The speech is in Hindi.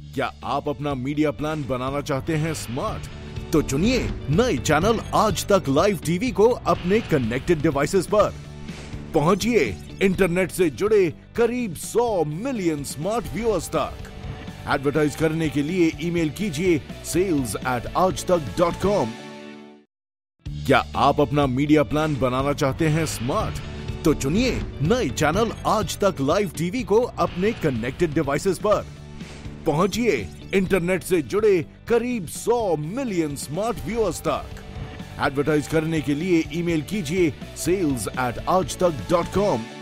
क्या आप अपना मीडिया प्लान बनाना चाहते हैं स्मार्ट? तो चुनिए नए चैनल आज तक लाइव टीवी को अपने कनेक्टेड डिवाइसेस पर। पहुंचिए इंटरनेट से जुड़े करीब 100 मिलियन स्मार्ट व्यूअर्स तक। एडवर्टाइज करने के लिए ईमेल कीजिए sales@aajtak.com। क्या आप अपना मीडिया प्लान बनाना चाहते हैं स्मार्ट? तो चुनिए नए चैनल आज तक लाइव टीवी को अपने कनेक्टेड डिवाइसेस पर। पहुंचिए इंटरनेट से जुड़े करीब 100 मिलियन स्मार्ट व्यूअर्स तक। एडवर्टाइज करने के लिए ईमेल कीजिए sales@aajtak.com।